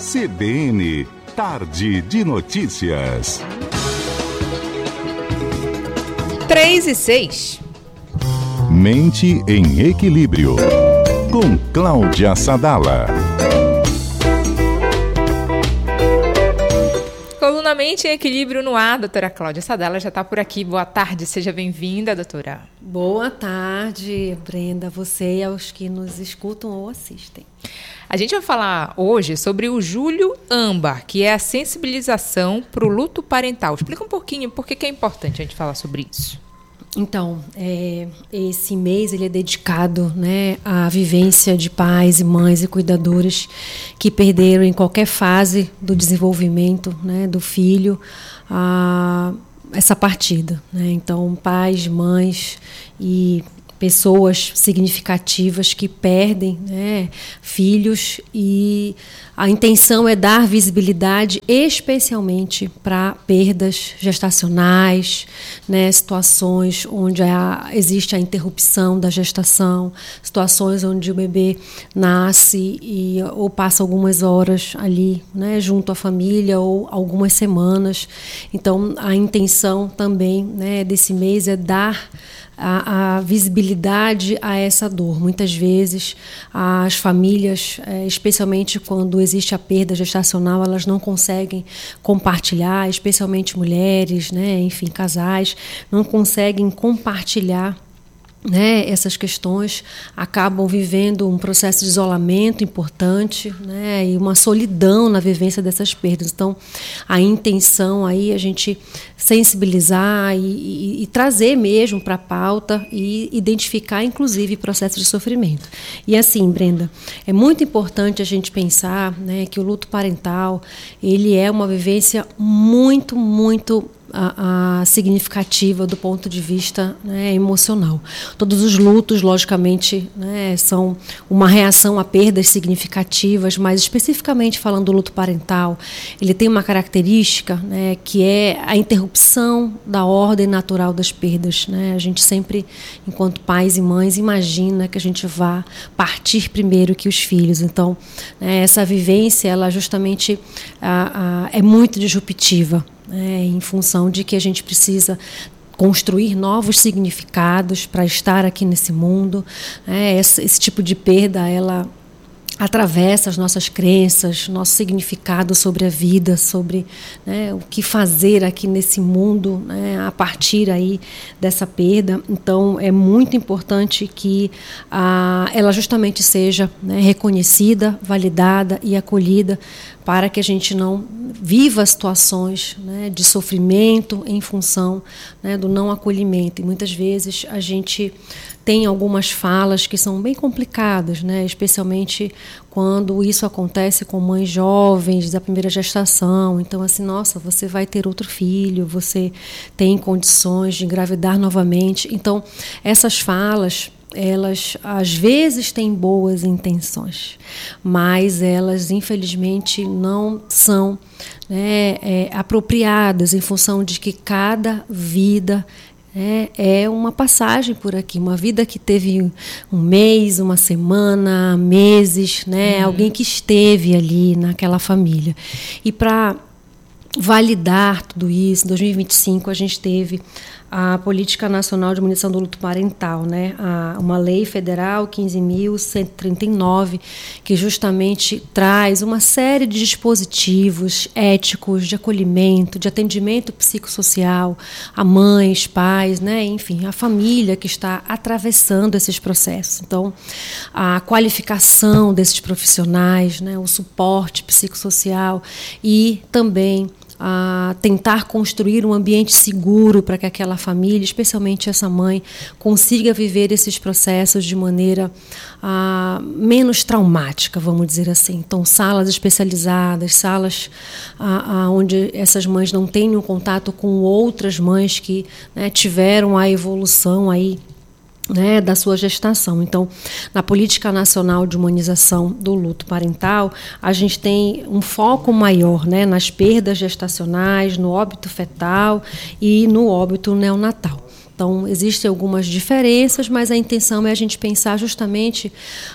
CBN, Tarde de Notícias. 3:06. Mente em Equilíbrio, com Cláudia Sadala. Coluna Mente em Equilíbrio no ar, doutora Cláudia Sadala já está por aqui. Boa tarde, seja bem-vinda, doutora. Boa tarde, Brenda, você e aos que nos escutam ou assistem. A gente vai falar hoje sobre o Julho Âmbar, que é a sensibilização para o luto parental. Explica um pouquinho por que é importante a gente falar sobre isso. Então, esse mês ele é dedicado, né, à vivência de pais e mães e cuidadores que perderam em qualquer fase do desenvolvimento, né, do filho essa partida, né? Então, pais, mães e pessoas significativas que perdem, né, filhos, e a intenção é dar visibilidade especialmente para perdas gestacionais, né, situações onde existe a interrupção da gestação, situações onde o bebê nasce ou passa algumas horas ali, né, junto à família, ou algumas semanas. Então, a intenção também, né, desse mês é dar a visibilidade a essa dor. Muitas vezes as famílias, especialmente quando existe a perda gestacional, elas não conseguem compartilhar, especialmente mulheres, né, enfim, casais, não conseguem compartilhar, né, essas questões, acabam vivendo um processo de isolamento importante, né, e uma solidão na vivência dessas perdas. Então, a intenção aí é a gente sensibilizar e trazer mesmo para a pauta e identificar, inclusive, processos de sofrimento. E assim, Brenda, é muito importante a gente pensar, né, que o luto parental ele é uma vivência muito, muito significativa do ponto de vista, né, emocional. Todos os lutos, logicamente, né, são uma reação a perdas significativas, mas especificamente falando do luto parental, ele tem uma característica, né, que é a interrupção da ordem natural das perdas, né? A gente sempre, enquanto pais e mães, imagina que a gente vá partir primeiro que os filhos. Então, né, essa vivência, ela justamente é muito disruptiva, em função de que a gente precisa construir novos significados para estar aqui nesse mundo. Esse tipo de perda, ela atravessa as nossas crenças, nosso significado sobre a vida, sobre, né, o que fazer aqui nesse mundo, né, a partir aí dessa perda. Então, é muito importante que ela justamente seja, né, reconhecida, validada e acolhida, para que a gente não viva situações, né, de sofrimento em função, né, do não acolhimento. E muitas vezes a gente tem algumas falas que são bem complicadas, né, especialmente quando isso acontece com mães jovens da primeira gestação. Então, assim, nossa, você vai ter outro filho, você tem condições de engravidar novamente. Então, essas falas, elas às vezes têm boas intenções, mas elas infelizmente não são, né, apropriadas, em função de que cada vida é uma passagem por aqui, uma vida que teve um mês, uma semana, meses, né, alguém que esteve ali naquela família. E para validar tudo isso, em 2025 a gente teve a Política Nacional de Diminuição do Luto Parental, né? Uma lei federal 15.139, que justamente traz uma série de dispositivos éticos de acolhimento, de atendimento psicossocial a mães, pais, né? Enfim, a família que está atravessando esses processos. Então, a qualificação desses profissionais, né? O suporte psicossocial e também a tentar construir um ambiente seguro para que aquela família, especialmente essa mãe, consiga viver esses processos de maneira menos traumática, vamos dizer assim. Então, salas especializadas, salas onde essas mães não tenham contato com outras mães que, né, tiveram a evolução aí, né, da sua gestação. Então, na Política Nacional de Humanização do Luto Parental, a gente tem um foco maior, né, nas perdas gestacionais, no óbito fetal e no óbito neonatal. Então, existem algumas diferenças, mas a intenção é a gente pensar justamente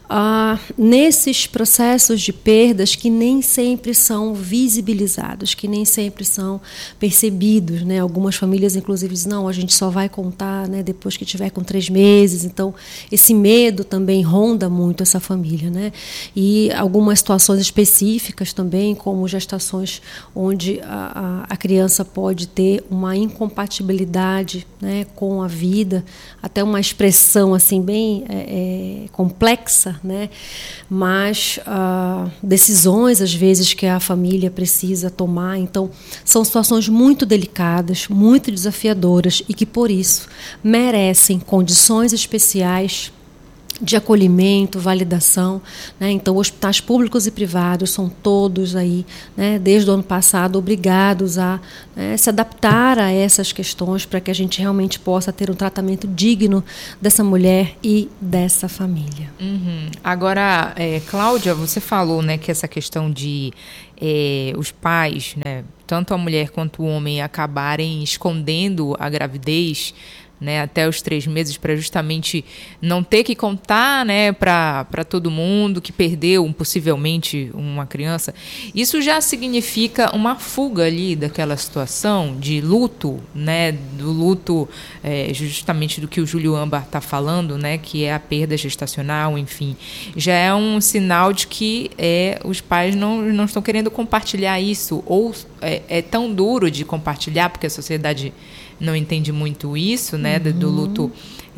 nesses processos de perdas que nem sempre são visibilizados, que nem sempre são percebidos, né? Algumas famílias, inclusive, dizem, não, a gente só vai contar, né, depois que tiver com 3 meses. Então, esse medo também ronda muito essa família, né? E algumas situações específicas também, como gestações onde a criança pode ter uma incompatibilidade, né, com a vida, até uma expressão assim bem complexa, né? Mas decisões às vezes que a família precisa tomar. Então, são situações muito delicadas, muito desafiadoras e que por isso merecem condições especiais de acolhimento, validação, né? Então, hospitais públicos e privados são todos aí, né, desde o ano passado, obrigados a, né, se adaptar a essas questões para que a gente realmente possa ter um tratamento digno dessa mulher e dessa família. Agora, Cláudia, você falou, né, que essa questão de os pais, né, tanto a mulher quanto o homem, acabarem escondendo a gravidez, né, até os 3 meses, para justamente não ter que contar, né, para todo mundo que perdeu possivelmente uma criança. Isso já significa uma fuga ali daquela situação de luto, né, do luto justamente do que o Júlio Âmbar está falando, né, que é a perda gestacional, enfim. Já é um sinal de que os pais não estão querendo compartilhar isso, ou é tão duro de compartilhar, porque a sociedade não entende muito isso, né, do luto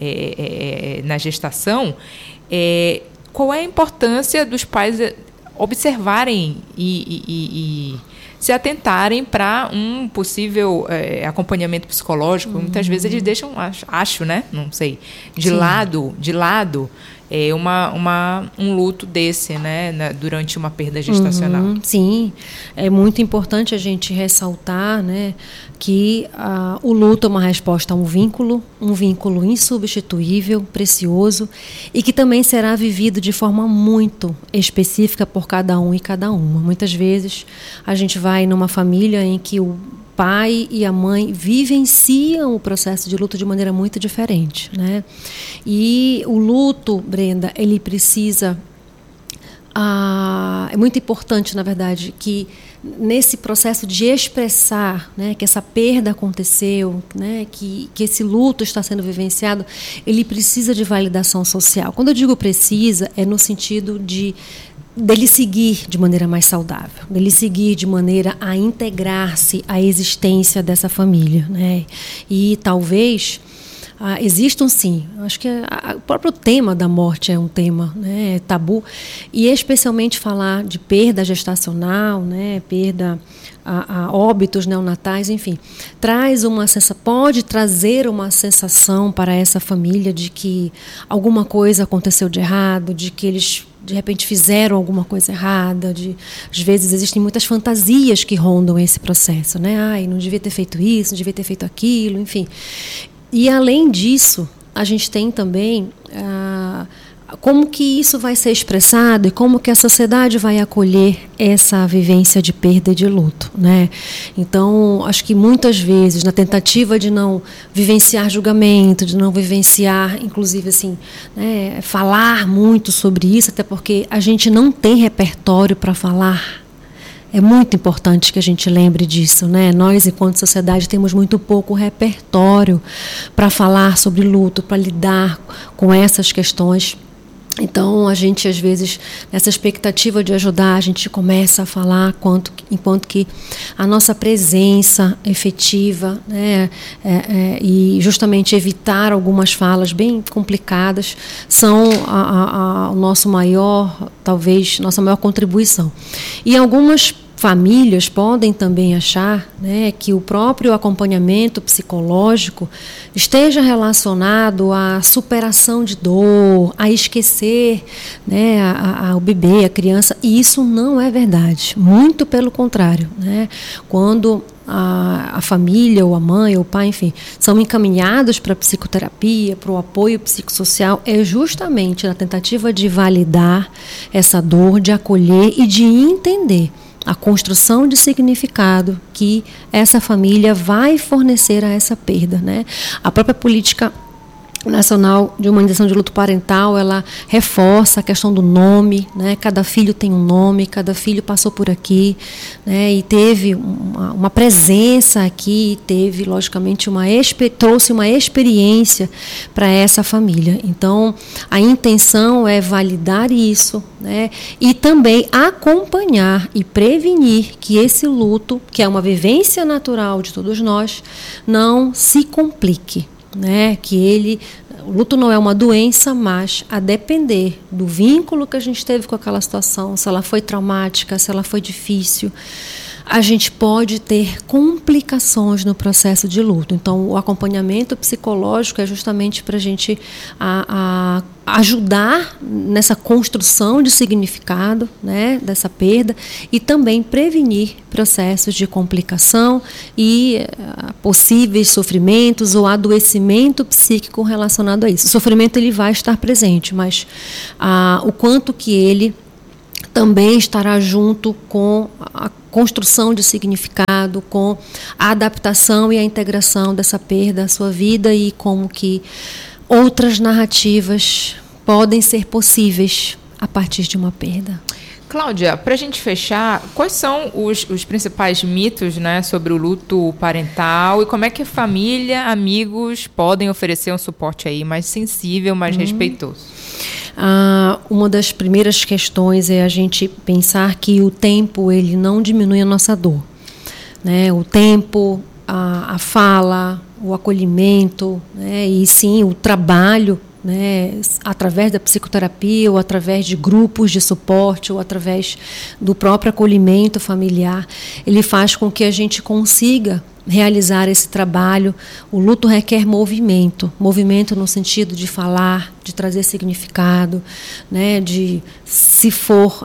na gestação. Qual é a importância dos pais observarem e se atentarem para um possível acompanhamento psicológico? Muitas vezes eles deixam, acho, né, não sei, de lado um luto desse, né, durante uma perda gestacional. Sim, é muito importante a gente ressaltar, né, que o luto é uma resposta a um vínculo insubstituível, precioso, e que também será vivido de forma muito específica por cada um e cada uma. Muitas vezes a gente vai numa família em que o pai e a mãe vivenciam o processo de luto de maneira muito diferente, né? E o luto, Brenda, ele precisa... é muito importante, na verdade, que nesse processo de expressar, né, que essa perda aconteceu, né, que esse luto está sendo vivenciado, ele precisa de validação social. Quando eu digo precisa, é no sentido dele seguir de maneira mais saudável, dele seguir de maneira a integrar-se à existência dessa família, né? E talvez existam, sim, acho que o próprio tema da morte é um tema, né, tabu, e especialmente falar de perda gestacional, né, perda a óbitos neonatais, enfim, pode trazer uma sensação para essa família de que alguma coisa aconteceu de errado, de que eles de repente fizeram alguma coisa errada, às vezes existem muitas fantasias que rondam esse processo, né? Ai, não devia ter feito isso, não devia ter feito aquilo, enfim. E além disso, a gente tem também como que isso vai ser expressado e como que a sociedade vai acolher essa vivência de perda e de luto, né? Então, acho que muitas vezes, na tentativa de não vivenciar julgamento, de não vivenciar, inclusive, assim, né, falar muito sobre isso, até porque a gente não tem repertório para falar. É muito importante que a gente lembre disso, né? Nós, enquanto sociedade, temos muito pouco repertório para falar sobre luto, para lidar com essas questões. Então, a gente, às vezes, nessa expectativa de ajudar, a gente começa a falar enquanto que a nossa presença efetiva, né, e justamente evitar algumas falas bem complicadas são o nosso nossa maior contribuição. E algumas famílias podem também achar, né, que o próprio acompanhamento psicológico esteja relacionado à superação de dor, a esquecer, né, o bebê, a criança, e isso não é verdade, muito pelo contrário, né? Quando a família, ou a mãe, ou o pai, enfim, são encaminhados para a psicoterapia, para o apoio psicossocial, é justamente na tentativa de validar essa dor, de acolher e de entender, a construção de significado que essa família vai fornecer a essa perda, né? A própria política nacional de humanização de luto parental, ela reforça a questão do nome, né? Cada filho tem um nome, cada filho passou por aqui, né? E teve uma presença aqui, teve logicamente trouxe uma experiência para essa família. Então a intenção é validar isso, né? E também acompanhar e prevenir que esse luto, que é uma vivência natural de todos nós, não se complique. Né, o luto não é uma doença, mas a depender do vínculo que a gente teve com aquela situação, se ela foi traumática, se ela foi difícil, a gente pode ter complicações no processo de luto. Então, o acompanhamento psicológico é justamente para a gente ajudar nessa construção de significado, né, dessa perda, e também prevenir processos de complicação e possíveis sofrimentos ou adoecimento psíquico relacionado a isso. O sofrimento ele vai estar presente, mas o quanto que ele também estará junto com a construção de significado, com a adaptação e a integração dessa perda à sua vida e como que outras narrativas podem ser possíveis a partir de uma perda. Cláudia, para a gente fechar, quais são os principais mitos, né, sobre o luto parental e como é que a família, amigos podem oferecer um suporte aí mais sensível, mais respeitoso? Uma das primeiras questões é a gente pensar que o tempo ele não diminui a nossa dor, né? O tempo, a fala, o acolhimento, né? E sim o trabalho, né, através da psicoterapia ou através de grupos de suporte ou através do próprio acolhimento familiar, ele faz com que a gente consiga realizar esse trabalho. O luto requer movimento no sentido de falar, de trazer significado, né, de, se for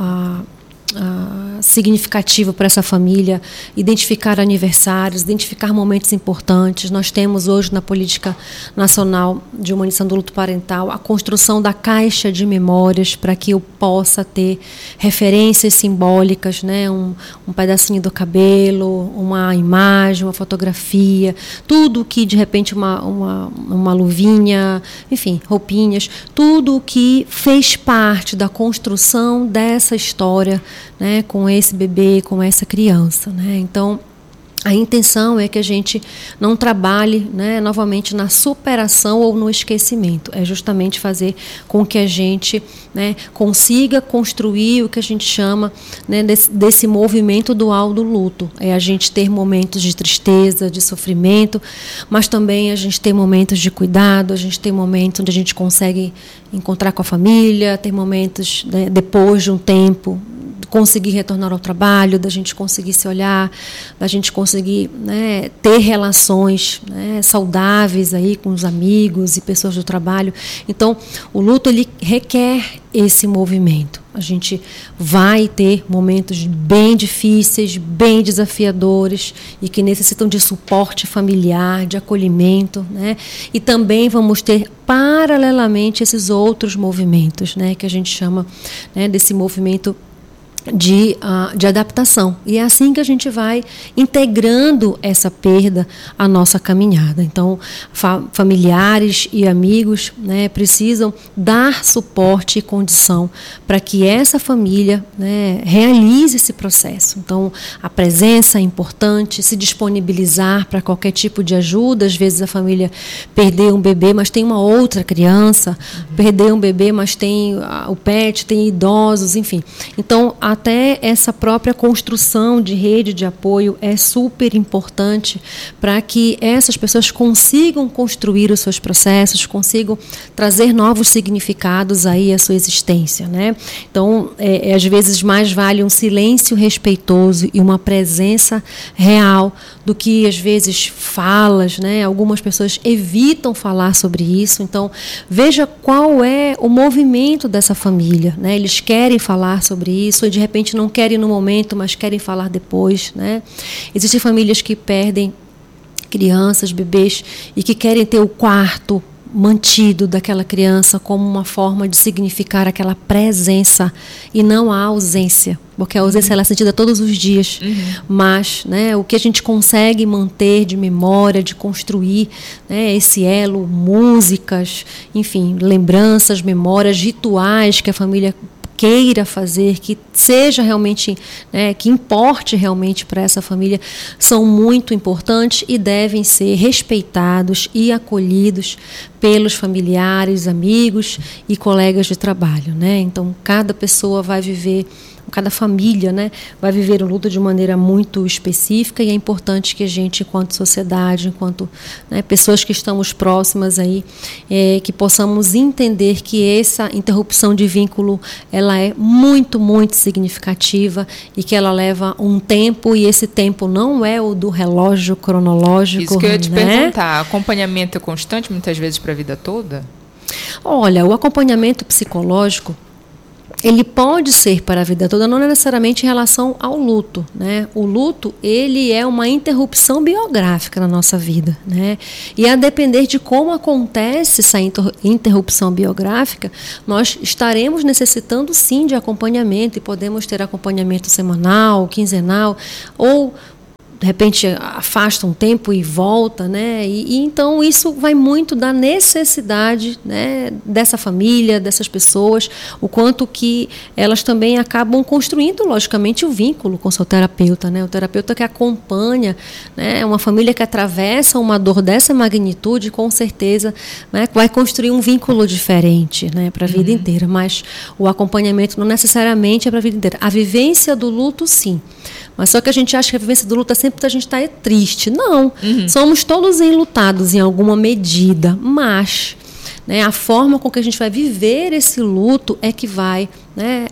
significativo para essa família, identificar aniversários, identificar momentos importantes. Nós temos hoje na Política Nacional de Humanização do Luto Parental a construção da caixa de memórias para que eu possa ter referências simbólicas, né? Um pedacinho do cabelo, uma imagem, uma fotografia, tudo que de repente uma luvinha, enfim, roupinhas, tudo que fez parte da construção dessa história, né, com esse bebê, com essa criança, né? Então, a intenção é que a gente não trabalhe, né, novamente na superação ou no esquecimento. É justamente fazer com que a gente, né, consiga construir o que a gente chama, né, desse movimento dual do luto. É a gente ter momentos de tristeza, de sofrimento, mas também a gente ter momentos de cuidado, a gente ter momentos onde a gente consegue encontrar com a família, ter momentos, né, depois de um tempo, conseguir retornar ao trabalho, da gente conseguir se olhar, da gente conseguir, né, ter relações, né, saudáveis aí com os amigos e pessoas do trabalho. Então, o luto ele requer esse movimento. A gente vai ter momentos bem difíceis, bem desafiadores e que necessitam de suporte familiar, de acolhimento, né? E também vamos ter paralelamente esses outros movimentos, né, que a gente chama, né, desse movimento de adaptação. E é assim que a gente vai integrando essa perda à nossa caminhada. Então, familiares e amigos, né, precisam dar suporte e condição para que essa família, né, realize esse processo. Então, a presença é importante, se disponibilizar para qualquer tipo de ajuda. Às vezes a família perdeu um bebê, mas tem uma outra criança, perdeu um bebê, mas tem o pet, tem idosos, enfim. Então, até essa própria construção de rede de apoio é super importante para que essas pessoas consigam construir os seus processos, consigam trazer novos significados aí à sua existência, né? Então, às vezes mais vale um silêncio respeitoso e uma presença real do que às vezes falas, né? Algumas pessoas evitam falar sobre isso. Então, veja qual é o movimento dessa família, né? Eles querem falar sobre isso e de repente não querem no momento, mas querem falar depois, né? Existem famílias que perdem crianças, bebês, e que querem ter o quarto mantido daquela criança como uma forma de significar aquela presença e não a ausência. porque a ausência ela é sentida todos os dias, mas, né, o que a gente consegue manter de memória, de construir, né, esse elo, músicas, enfim, lembranças, memórias, rituais que a família queira fazer, que seja realmente, né, que importe realmente para essa família, são muito importantes e devem ser respeitados e acolhidos pelos familiares, amigos e colegas de trabalho, né? Então, cada pessoa vai viver, cada família, né, vai viver o luto de maneira muito específica, e é importante que a gente, enquanto sociedade, enquanto, né, pessoas que estamos próximas aí, que possamos entender que essa interrupção de vínculo ela é muito, muito significativa e que ela leva um tempo, e esse tempo não é o do relógio cronológico. Isso que eu ia te né? perguntar, acompanhamento é constante muitas vezes para a vida toda? Olha, o acompanhamento psicológico, ele pode ser para a vida toda, não necessariamente em relação ao luto, né? O luto, ele é uma interrupção biográfica na nossa vida, né? E a depender de como acontece essa interrupção biográfica, nós estaremos necessitando sim de acompanhamento, e podemos ter acompanhamento semanal, quinzenal, ou de repente afasta um tempo e volta, né? E então isso vai muito da necessidade, né, dessa família, dessas pessoas, o quanto que elas também acabam construindo, logicamente, o vínculo com seu terapeuta, né? O terapeuta que acompanha, né, uma família que atravessa uma dor dessa magnitude, com certeza, né, vai construir um vínculo diferente, né, para a vida inteira. Mas o acompanhamento não necessariamente é para a vida inteira. A vivência do luto, sim. Mas só que a gente acha que a vivência do luto é sempre a gente estar triste. Não. Somos todos enlutados em alguma medida, mas, né, a forma com que a gente vai viver esse luto é que vai, né,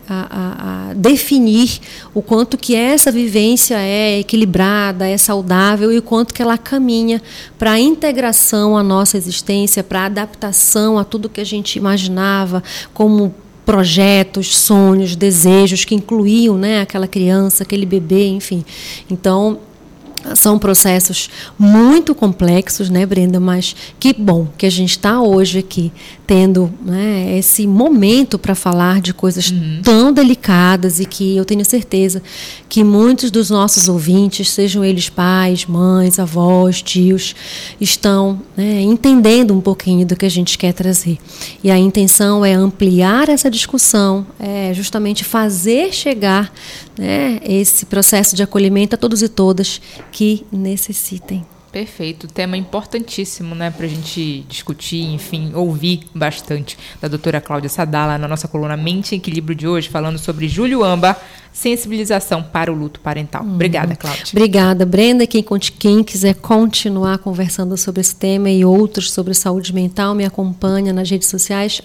a definir o quanto que essa vivência é equilibrada, é saudável, e o quanto que ela caminha para a integração à nossa existência, para a adaptação a tudo que a gente imaginava como projetos, sonhos, desejos que incluíam, né, aquela criança, aquele bebê, enfim. Então, são processos muito complexos, né, Brenda? Mas que bom que a gente está hoje aqui tendo, né, esse momento para falar de coisas tão delicadas, e que eu tenho certeza que muitos dos nossos ouvintes, sejam eles pais, mães, avós, tios, estão, né, entendendo um pouquinho do que a gente quer trazer. E a intenção é ampliar essa discussão, é justamente fazer chegar, né, esse processo de acolhimento a todos e todas que necessitem. Perfeito, tema importantíssimo, né, para a gente discutir, enfim, ouvir bastante da doutora Cláudia Sadala na nossa coluna Mente em Equilíbrio de hoje, falando sobre Júlio Amba, sensibilização para o luto parental. Obrigada, Cláudia. Obrigada, Brenda. Quem quiser continuar conversando sobre esse tema e outros sobre saúde mental, me acompanha nas redes sociais,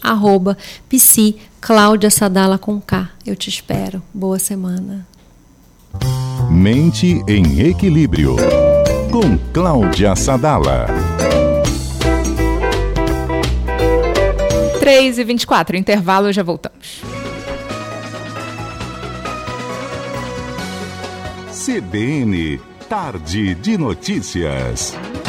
@psi Cláudia Sadala com K. Eu te espero. Boa semana. Mente em Equilíbrio, com Cláudia Sadala. 3h24, intervalo, já voltamos. CBN, Tarde de Notícias.